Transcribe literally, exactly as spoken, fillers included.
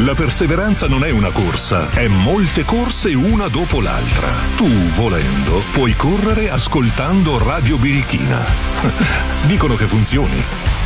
La perseveranza non è una corsa, è molte corse una dopo l'altra. Tu, volendo, puoi correre ascoltando Radio Birichina. Dicono che funzioni.